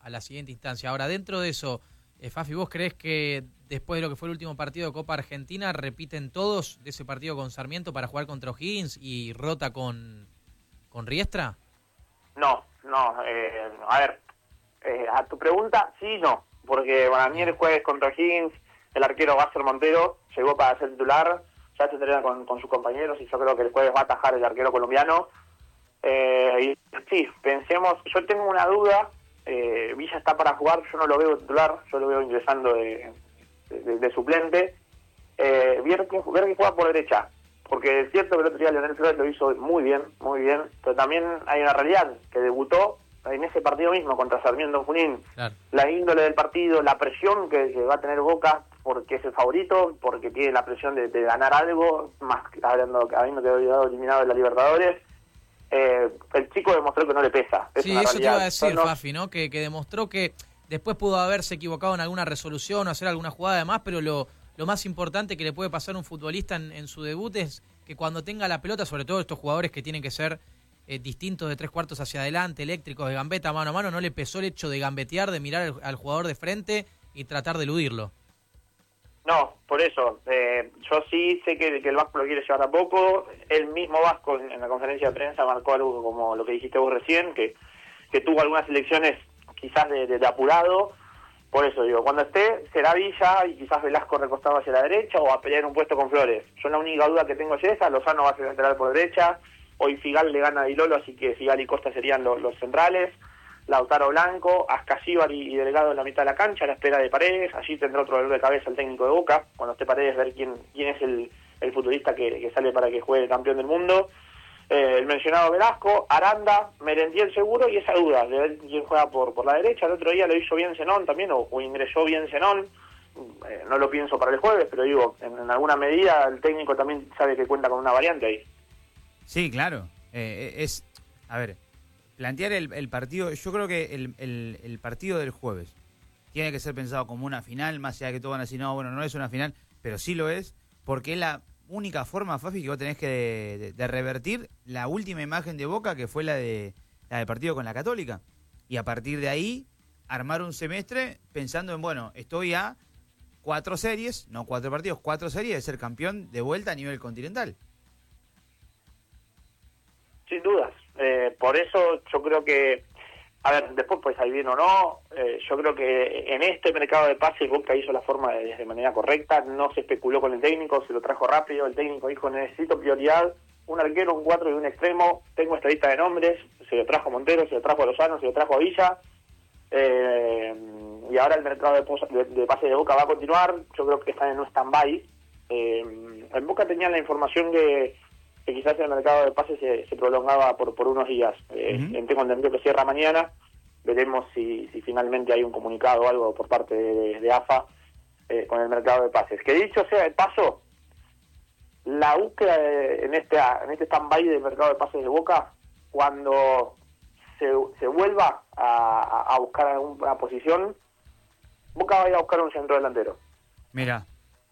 a la siguiente instancia. Ahora, dentro de eso, Fafi, ¿vos creés que después de lo que fue el último partido de Copa Argentina, repiten todos de ese partido con Sarmiento para jugar contra O'Higgins y Rota con Riestra? No, a ver, a tu pregunta, sí y no, porque para mí el jueves contra Higgins, el arquero va a ser Montero, llegó para ser titular, ya se entrena con sus compañeros y yo creo que el jueves va a atajar el arquero colombiano. Y sí, pensemos, yo tengo una duda, Villa está para jugar, yo no lo veo titular, yo lo veo ingresando de suplente. Ver que juega por derecha, porque es cierto que el otro día Leonel Flores lo hizo muy bien, pero también hay una realidad, que debutó en ese partido mismo contra Sarmiento en Junín. Claro. La índole del partido, la presión que va a tener Boca, porque es el favorito, porque tiene la presión de ganar algo, más habiendo quedado eliminado de la Libertadores. El chico demostró que no le pesa. Sí, eso te iba a decir, Fafi, ¿no? Que demostró que después pudo haberse equivocado en alguna resolución o hacer alguna jugada de más, pero lo más importante que le puede pasar a un futbolista en su debut es que cuando tenga la pelota, sobre todo estos jugadores que tienen que ser distintos de 3/4 hacia adelante, eléctricos, de gambeta mano a mano, no le pesó el hecho de gambetear, de mirar al jugador de frente y tratar de eludirlo. No, por eso, yo sí sé que el Vasco lo quiere llevar a poco. El mismo Vasco en la conferencia de prensa marcó algo como lo que dijiste vos recién, que tuvo algunas elecciones quizás de apurado. Por eso digo, cuando esté, será Villa y quizás Velasco recostado hacia la derecha o a pelear un puesto con Flores. Yo la única duda que tengo es esa, Lozano va a ser lateral por derecha, hoy Figal le gana a Di Lolo, así que Figal y Costa serían los centrales. Lautaro Blanco, Ascasíbar y Delgado en la mitad de la cancha, a la espera de Paredes. Allí tendrá otro dolor de cabeza el técnico de Boca, cuando esté Paredes, ver quién es el futbolista que sale para que juegue campeón del mundo. El mencionado Velasco, Aranda, Merentiel seguro, y esa duda de ver quién juega por la derecha. El otro día lo hizo bien Zenón también, o ingresó bien Zenón. No lo pienso para el jueves, pero digo, en alguna medida el técnico también sabe que cuenta con una variante ahí. Sí, claro. A ver, plantear el partido, yo creo que el partido del jueves tiene que ser pensado como una final, más allá de que todos van a decir, no, bueno, no es una final, pero sí lo es, porque es la única forma, Fafi, que vos tenés que de revertir la última imagen de Boca, que fue la del partido con la Católica. Y a partir de ahí, armar un semestre pensando en, bueno, estoy a 4 series, no 4 partidos, 4 series de ser campeón de vuelta a nivel continental. Sin dudas. Por eso yo creo que, a ver, después pues ahí bien o no, yo creo que en este mercado de pases Boca hizo la forma de manera correcta, no se especuló con el técnico, se lo trajo rápido, el técnico dijo, necesito prioridad, un arquero, un 4 y un extremo, tengo esta lista de nombres, se lo trajo a Montero, se lo trajo a Lozano, se lo trajo a Villa, y ahora el mercado de pases de Boca va a continuar, yo creo que están en un stand-by. En Boca tenían la información que quizás el mercado de pases se prolongaba por unos días. Tengo entendido que cierra mañana. Veremos si finalmente hay un comunicado o algo por parte de AFA con el mercado de pases. Que dicho sea de paso, la búsqueda en este stand-by del mercado de pases de Boca, cuando se vuelva a buscar alguna posición, Boca va a ir a buscar un centro delantero. Mira,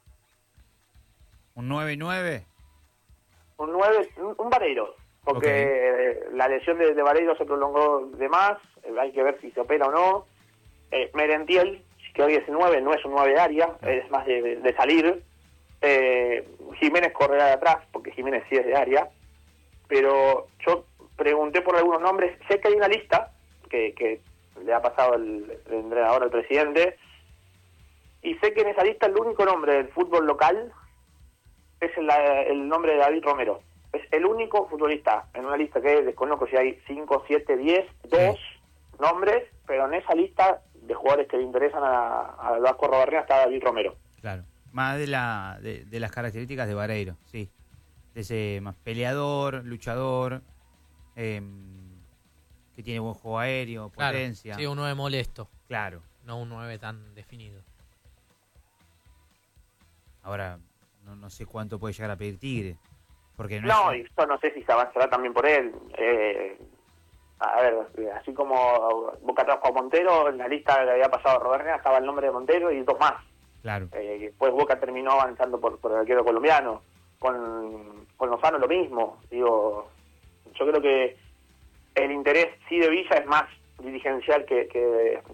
un 9-9. Un 9, un Vareiro, porque la lesión de Vareiro se prolongó de más, hay que ver si se opera o no. Merentiel, que hoy es 9, no es un 9 de área, es más de salir. Jiménez correrá de atrás, porque Jiménez sí es de área, pero yo pregunté por algunos nombres, sé que hay una lista que le ha pasado el entrenador al presidente, y sé que en esa lista el único nombre del fútbol local es el nombre de David Romero. Es el único futbolista en una lista que desconozco si hay 5, 7, 10, 2 nombres, pero en esa lista de jugadores que le interesan a Vasco Arrobarrena está David Romero. Claro, más de las características de Vareiro, sí. De ese más peleador, luchador, que tiene buen juego aéreo, potencia. Claro, sí, un 9 molesto. Claro. No un 9 tan definido. Ahora, no sé cuánto puede llegar a pedir Tigre. Porque y yo no sé si se avanzará también por él. A ver, así como Boca trajo a Montero, en la lista que había pasado a Roberna estaba el nombre de Montero y 2 más. Claro. Después Boca terminó avanzando por el arquero colombiano. Con Lozano lo mismo. Digo, yo creo que el interés sí de Villa es más dirigencial que